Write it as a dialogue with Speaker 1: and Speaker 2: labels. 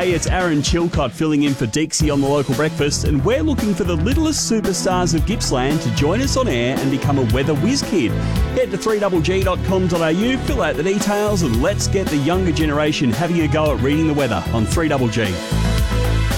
Speaker 1: Hey, it's Aaron Chilcott filling in for Dixie on the Local Breakfast, and we're looking for the littlest superstars of Gippsland to join us on air and become a weather whiz kid. Head to 3GG.com.au, fill out the details, and let's get the younger generation having a go at reading the weather on 3GG.